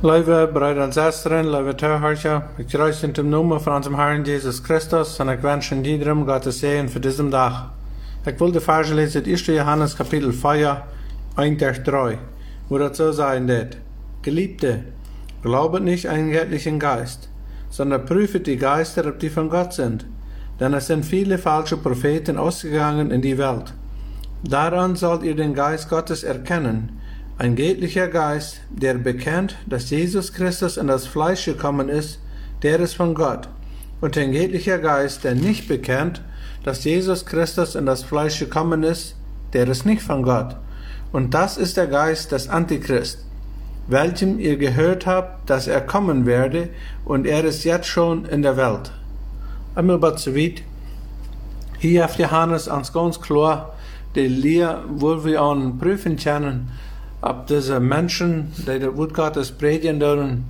Lieve broeder en zusteren, lieve toehoorders, ik kruis in de naam van onze Herrn Jesus Christus en ik wens iedereen Gottes Segen für diesen Tag. Ich will die Verse lesen, 1. Johannes Kapitel 4, 1-3, wo das so sein wird. Geliebte, glaubet nicht an den göttlichen Geist, sondern prüfet die Geister, ob die von Gott sind. Denn es sind viele falsche Propheten ausgegangen in die Welt. Daran sollt ihr den Geist Gottes erkennen, ein göttlicher Geist, der bekennt, dass Jesus Christus in das Fleisch gekommen ist, der ist von Gott. Und ein göttlicher Geist, der nicht bekennt, dass Jesus Christus in das Fleisch gekommen ist, der ist nicht von Gott. Und das ist der Geist des Antichrist, welchem ihr gehört habt, dass er kommen werde, und er ist jetzt schon in der Welt. Einmal bei Zweit. Hier hat Johannes uns ganz klar die Lehre, wo wir an prüfen können, ob diese Menschen, die das Wort Gottes predigen dürfen,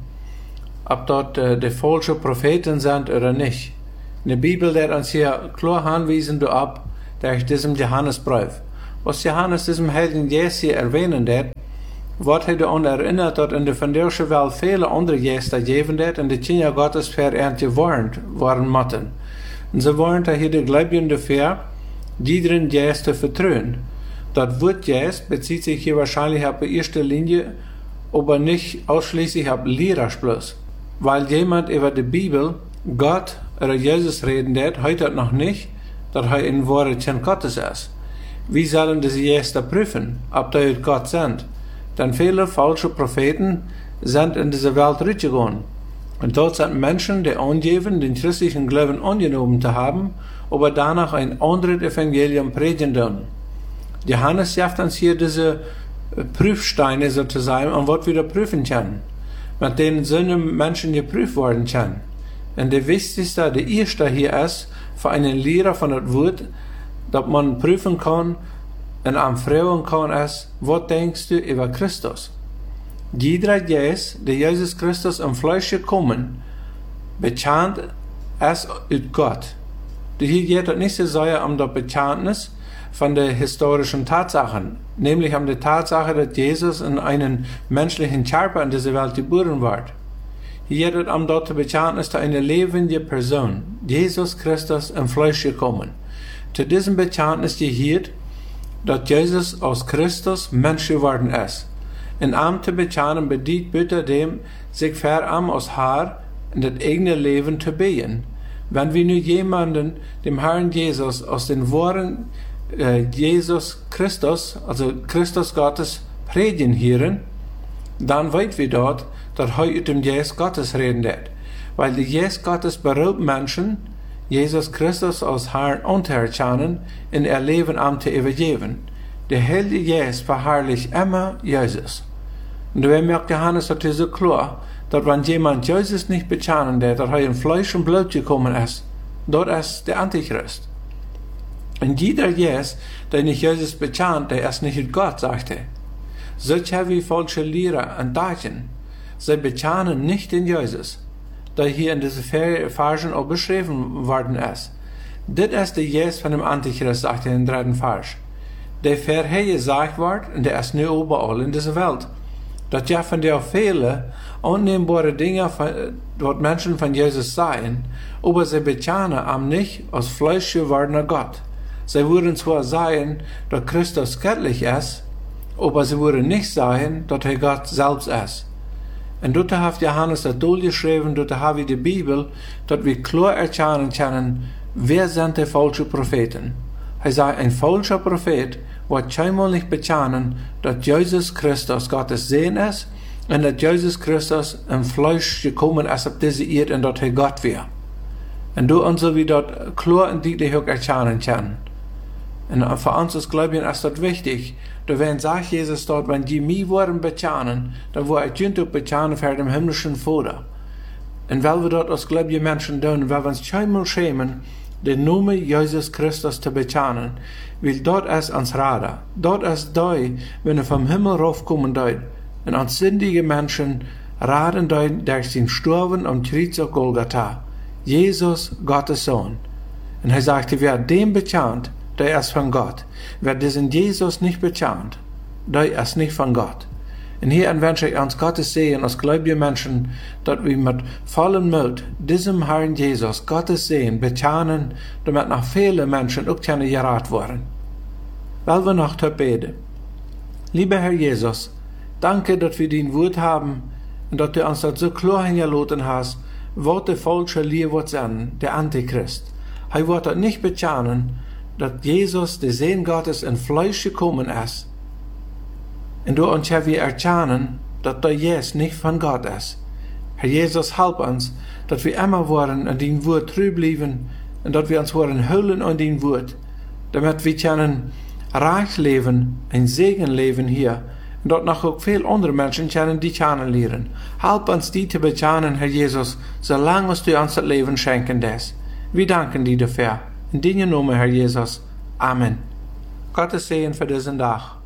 ob dort die falschen Propheten sind oder nicht. In der Bibel wird uns hier klar anweisen darauf, durch diesem Johannesbrief. Was Johannes diesem Helden Jesus hier erwähnen wird, wird er daran erinnert, dass in der vandaagse Welt viele andere Gäste geben wird und die Kinder Gottes verehrt gewarnt waren mochten. Und sie waren hier die Gläubigen dafür, die drin Gäste vertrauen. Das Wort Geist bezieht sich hier wahrscheinlich auf die erste Linie, aber nicht ausschließlich auf Lehrerspruch. Weil jemand über die Bibel, Gott oder Jesus reden wird, heute noch nicht, dass er in wahre Kind Gottes ist. Wie sollen diese Gäste prüfen, ob die Gott sind? Denn viele falsche Propheten sind in diese Welt durchgegangen. Und dort sind Menschen, die angeben, den christlichen Glauben angenommen zu haben, aber danach ein anderes Evangelium predigen dürfen. Johannes sagt uns hier diese Prüfsteine sozusagen, und was wir prüfen können, mit denen so Menschen geprüft worden können. Und der wichtigste, der erste hier ist, für einen Lehrer von das Wort, dass man prüfen kann und anfragen kann, ist, was denkst du über Christus? Jeder Geist, der Jesus Christus im Fleisch gekommen, bekannt es ut Gott. Hier geht es nicht so sehr um das Bekenntnis von den historischen Tatsachen, nämlich um die Tatsache, dass Jesus in einen menschlichen Körper in dieser Welt geboren wird. Hier geht es um das Bekenntnis zu einer lebenden Person, Jesus Christus im Fleisch gekommen. Zu diesem Bekenntnis gehört, dass Jesus aus Christus Mensch geworden ist. In Amt zu bekennen bedient bitte dem, sich verarm aus Haar in das eigene Leben zu beten. Wenn wir nur jemanden, dem Herrn Jesus, aus den wahren Jesus Christus, also Christus Gottes, predigen hören, dann weit wir dort, dass heute dem Jesus Gottes reden wird. Weil die Jesus Gottes beraubt Menschen, Jesus Christus als Herrn untererkennen, in ihr Leben am zu übergeben. Der Heilige Jesus verherrlicht immer Jesus. Und da merkt Johannes natürlich so klar, dass wenn jemand Jesus nicht bekennen wird, dass er in Fleisch und Blut gekommen ist, dort ist der Antichrist. Und jeder Jesus, der nicht Jesus bekennt, der ist nicht Gott, sagt er. Solche wie falsche Lehrer und Deichen, sie bekennen nicht den Jesus, der hier in diesen Versen auch beschrieben worden ist. Das ist der Jesus von dem Antichrist, sagt er im 3. Vers. Der vorher gesagt wird, und der ist nur überall in dieser Welt. Das ja von der viele annehmbare Dinge, dort Menschen von Jesus seien, aber sie bekennen am nicht als Fleisch gewordener Gott. Sie würden zwar sagen, dass Christus göttlich ist, aber sie würden nicht sagen, dass er Gott selbst ist. Und dort hat Johannes das geschrieben, dort haben wir die Bibel, dass wir klar erkennen können, wer sind die falschen Propheten. Er sagt, ein falscher Prophet wird keinmal nicht bekennen, dass Jesus Christus Gottes Sohn ist und dass Jesus Christus im Fleisch gekommen ist auf diese Erde und dass er Gott wäre. Und du und so wie dort klar und deutlich auch erkennen können. Und für uns als Gläubigen ist das wichtig. Da wenn sagt Jesus dort, wenn die mich wollen bekennen, dann wo ich auch bekennen für den himmlischen Vater. Und weil wir dort als gläubige Menschen tun, weil wir uns keinmal schämen, den Namen Jesus Christus zu bekennen, weil dort ist ans Rada. Dort ist da, wenn er vom Himmel raufkommen dort. Und uns sündige Menschen raden dort durch den Sterben am Kreuz auf Golgatha. Jesus, Gottes Sohn. Und er sagte, wer dem bekennt, der ist von Gott. Wer diesen Jesus nicht bekennt, der ist nicht von Gott. Und hier wünsche ich uns Gottes Segen als gläubige Menschen, dass wir mit vollem Mut diesem Herrn Jesus Gottes Segen betjanen, damit noch viele Menschen auch gerat werden. Weil wir noch beten. Lieber Herr Jesus, danke, dass wir dein Wort haben und dass du uns das so klar hingelassen hast, was der falsche Lehre wird sein, der Antichrist. Er wird das nicht betjanen, dass Jesus, der Sohn Gottes, in Fleisch gekommen ist. Und du uns ja wir erkennen, dass der Jesus nicht von Gott ist. Herr Jesus, help uns, dass wir immer worden an dein Wort treu bleiben und dass wir uns worden hüllen an dein Wort, damit wir können reich leben, ein Segen leben hier und dort noch auch viele andere Menschen können die kennenlernen. Help uns die zu betjanen, Herr Jesus, solange du uns das Leben schenken lässt. Wir danken dir dafür. In deinem Namen, Herr Jesus. Amen. Gottes Segen für diesen Tag.